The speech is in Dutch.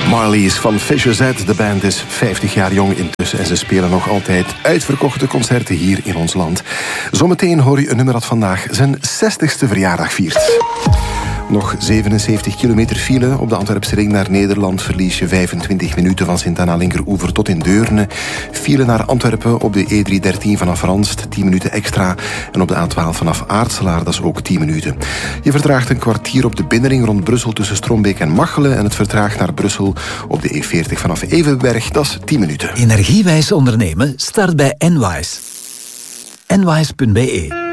Marlies van Fisher Z. De band is 50 jaar jong intussen en ze spelen nog altijd uitverkochte concerten hier in ons land. Zometeen hoor je een nummer dat vandaag zijn 60ste verjaardag viert. Nog 77 kilometer file. Op de Antwerpse ring naar Nederland verlies je 25 minuten van Sint-Anna Linkeroever tot in Deurne. File naar Antwerpen op de E313 vanaf Ranst, 10 minuten extra. En op de A12 vanaf Aartselaar, dat is ook 10 minuten. Je vertraagt een kwartier op de binnenring rond Brussel tussen Strombeek en Machelen. En het vertraagt naar Brussel op de E40 vanaf Evenberg, dat is 10 minuten. Energiewijs ondernemen start bij Enwise. Enwise.be